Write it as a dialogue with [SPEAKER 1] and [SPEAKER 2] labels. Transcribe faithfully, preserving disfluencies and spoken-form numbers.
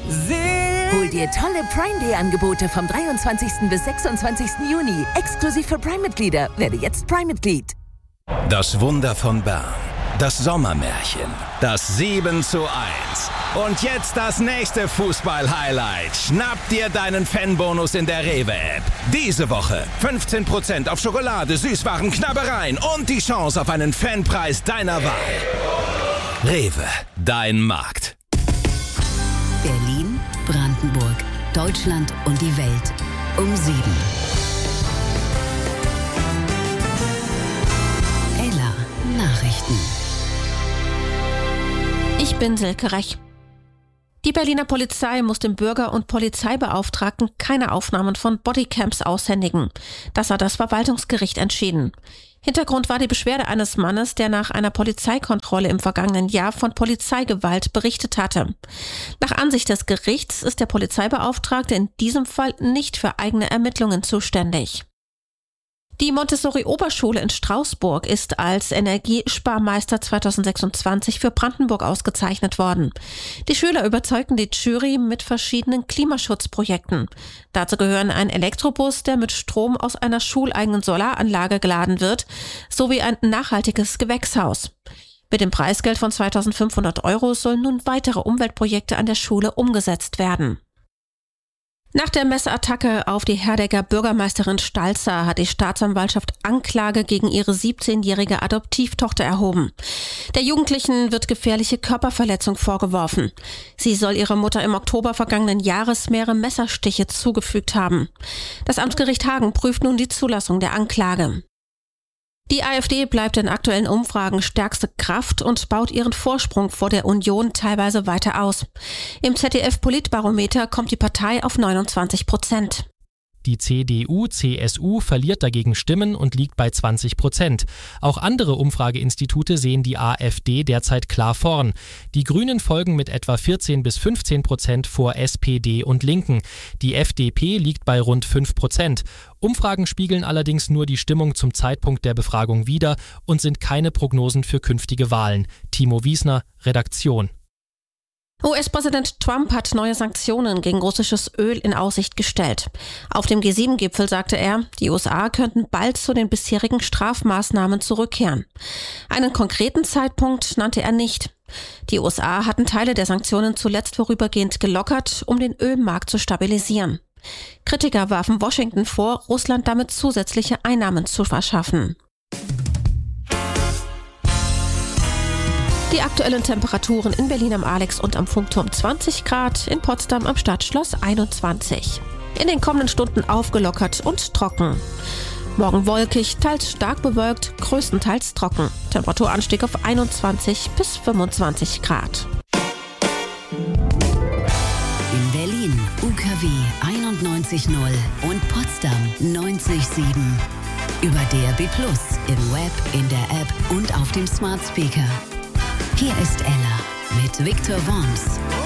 [SPEAKER 1] Hol dir tolle Prime Day Angebote vom dreiundzwanzigsten bis sechsundzwanzigsten Juni. Exklusiv für Prime-Mitglieder. Werde jetzt Prime-Mitglied.
[SPEAKER 2] Das Wunder von Bern. Das Sommermärchen. Das sieben zu eins. Und jetzt das nächste Fußball-Highlight. Schnapp dir deinen Fanbonus in der Rewe-App. Diese Woche fünfzehn Prozent auf Schokolade, Süßwaren, Knabbereien und die Chance auf einen Fanpreis deiner Wahl. Rewe, dein Markt.
[SPEAKER 3] Berlin, Brandenburg, Deutschland und die Welt um sieben. Ella Nachrichten.
[SPEAKER 4] Ich bin Silke Rech. Die Berliner Polizei muss dem Bürger- und Polizeibeauftragten keine Aufnahmen von Bodycams aushändigen. Das hat das Verwaltungsgericht entschieden. Hintergrund war die Beschwerde eines Mannes, der nach einer Polizeikontrolle im vergangenen Jahr von Polizeigewalt berichtet hatte. Nach Ansicht des Gerichts ist der Polizeibeauftragte in diesem Fall nicht für eigene Ermittlungen zuständig. Die Montessori-Oberschule in Strausburg ist als Energiesparmeister zweitausendsechsundzwanzig für Brandenburg ausgezeichnet worden. Die Schüler überzeugten die Jury mit verschiedenen Klimaschutzprojekten. Dazu gehören ein Elektrobus, der mit Strom aus einer schuleigenen Solaranlage geladen wird, sowie ein nachhaltiges Gewächshaus. Mit dem Preisgeld von zweitausendfünfhundert Euro sollen nun weitere Umweltprojekte an der Schule umgesetzt werden. Nach der Messerattacke auf die Herdecker Bürgermeisterin Stalzer hat die Staatsanwaltschaft Anklage gegen ihre siebzehnjährige Adoptivtochter erhoben. Der Jugendlichen wird gefährliche Körperverletzung vorgeworfen. Sie soll ihrer Mutter im Oktober vergangenen Jahres mehrere Messerstiche zugefügt haben. Das Amtsgericht Hagen prüft nun die Zulassung der Anklage. Die AfD bleibt in aktuellen Umfragen stärkste Kraft und baut ihren Vorsprung vor der Union teilweise weiter aus. Im Z D F-Politbarometer kommt die Partei auf neunundzwanzig Prozent.
[SPEAKER 5] Die C D U C S U verliert dagegen Stimmen und liegt bei zwanzig Prozent. Auch andere Umfrageinstitute sehen die AfD derzeit klar vorn. Die Grünen folgen mit etwa vierzehn bis fünfzehn Prozent vor S P D und Linken. Die F D P liegt bei rund fünf Prozent. Umfragen spiegeln allerdings nur die Stimmung zum Zeitpunkt der Befragung wider und sind keine Prognosen für künftige Wahlen. Timo Wiesner, Redaktion.
[SPEAKER 4] U S-Präsident Trump hat neue Sanktionen gegen russisches Öl in Aussicht gestellt. Auf dem G sieben Gipfel sagte er, die U S A könnten bald zu den bisherigen Strafmaßnahmen zurückkehren. Einen konkreten Zeitpunkt nannte er nicht. Die U S A hatten Teile der Sanktionen zuletzt vorübergehend gelockert, um den Ölmarkt zu stabilisieren. Kritiker warfen Washington vor, Russland damit zusätzliche Einnahmen zu verschaffen. Die aktuellen Temperaturen in Berlin am Alex und am Funkturm zwanzig Grad, in Potsdam am Stadtschloss einundzwanzig. In den kommenden Stunden aufgelockert und trocken. Morgen wolkig, teils stark bewölkt, größtenteils trocken. Temperaturanstieg auf einundzwanzig bis fünfundzwanzig Grad.
[SPEAKER 3] In Berlin U K W einundneunzig Komma null und Potsdam neunzig Komma sieben. Über D A B plus, im Web, in der App und auf dem Smart Speaker. Hier ist Ella mit Victor Worms.